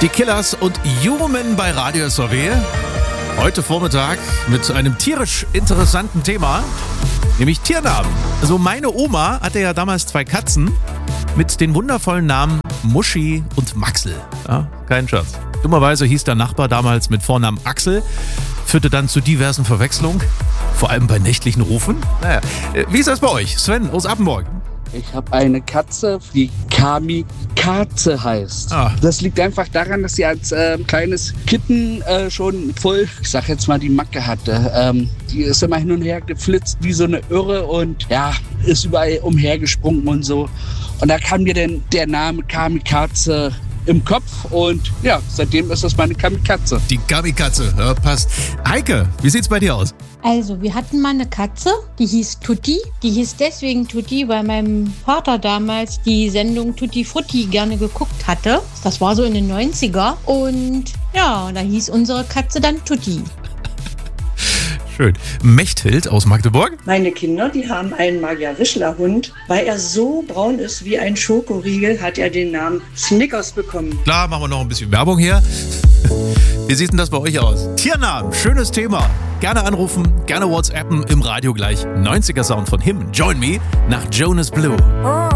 Die Killers und Human bei Radio SRW. Heute Vormittag mit einem tierisch interessanten Thema, nämlich Tiernamen. Also meine Oma hatte ja damals 2 Katzen mit den wundervollen Namen Muschi und Maxel. Ja, kein Scherz. Dummerweise hieß der Nachbar damals mit Vornamen Axel, führte dann zu diversen Verwechslungen, vor allem bei nächtlichen Rufen. Naja, wie ist das bei euch? Sven aus Appenburg. Ich habe eine Katze, die Kamikaze heißt. Das liegt einfach daran, dass sie als kleines Kitten schon voll, ich sag jetzt mal, die Macke hatte. Die ist immer hin und her geflitzt wie so eine Irre und ja, ist überall umhergesprungen und so. Und da kam mir dann der Name Kamikaze im Kopf und ja, seitdem ist das meine Kamikaze. Die Kamikaze, ja, passt. Heike, wie sieht's bei dir aus? Also, wir hatten mal eine Katze, die hieß Tutti. Die hieß deswegen Tutti, weil mein Vater damals die Sendung Tutti Frutti gerne geguckt hatte. Das war so in den 90er. Und ja, da hieß unsere Katze dann Tutti. Schön. Mechthild aus Magdeburg. Meine Kinder, die haben einen Magyar-Wischler-Hund. Weil er so braun ist wie ein Schokoriegel, hat er den Namen Snickers bekommen. Klar, machen wir noch ein bisschen Werbung hier. Wie sieht denn das bei euch aus? Tiernamen, schönes Thema. Gerne anrufen, gerne WhatsAppen, im Radio gleich. 90er Sound von Him, Join Me, nach Jonas Blue.